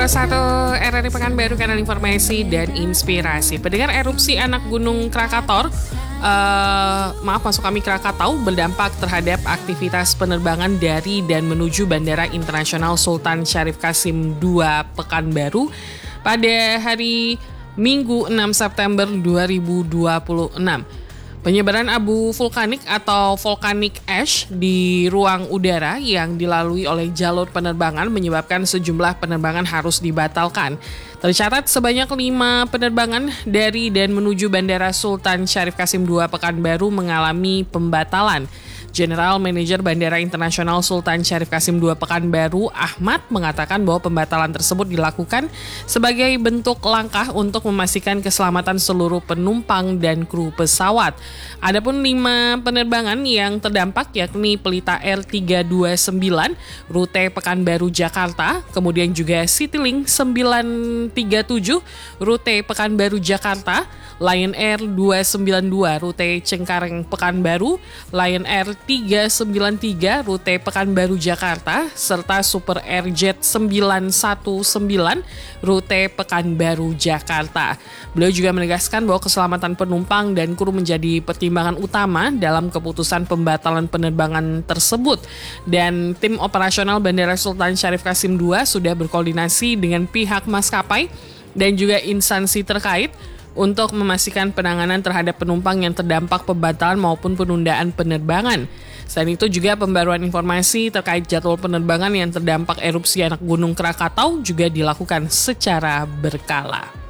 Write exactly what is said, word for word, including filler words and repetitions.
Satu R R I Pekanbaru, kanal informasi dan inspirasi. Pendengar, erupsi anak gunung Krakator, uh, maaf masuk kami Krakatau, berdampak terhadap aktivitas penerbangan dari dan menuju Bandara Internasional Sultan Syarif Kasim dua Pekanbaru pada hari Minggu enam September dua ribu dua puluh enam. Penyebaran abu vulkanik atau volcanic ash di ruang udara yang dilalui oleh jalur penerbangan menyebabkan sejumlah penerbangan harus dibatalkan. Tercatat sebanyak lima penerbangan dari dan menuju Bandara Sultan Syarif Kasim dua Pekanbaru mengalami pembatalan. General Manager Bandara Internasional Sultan Syarif Kasim dua Pekanbaru, Ahmad, mengatakan bahwa pembatalan tersebut dilakukan sebagai bentuk langkah untuk memastikan keselamatan seluruh penumpang dan kru pesawat. Adapun lima penerbangan yang terdampak yakni Pelita Air tiga dua sembilan rute Pekanbaru Jakarta, kemudian juga Citylink sembilan tiga tujuh rute Pekanbaru Jakarta, Lion Air dua sembilan dua rute Cengkareng Pekanbaru, Lion Air tiga sembilan tiga rute Pekanbaru Jakarta, serta Super Airjet sembilan satu sembilan rute Pekanbaru Jakarta. Beliau juga menegaskan bahwa keselamatan penumpang dan kru menjadi pertimbangan utama dalam keputusan pembatalan penerbangan tersebut. Dan tim operasional Bandara Sultan Syarif Kasim dua sudah berkoordinasi dengan pihak maskapai dan juga instansi terkait untuk memastikan penanganan terhadap penumpang yang terdampak pembatalan maupun penundaan penerbangan. Selain itu juga pembaruan informasi terkait jadwal penerbangan yang terdampak erupsi anak gunung Krakatau juga dilakukan secara berkala.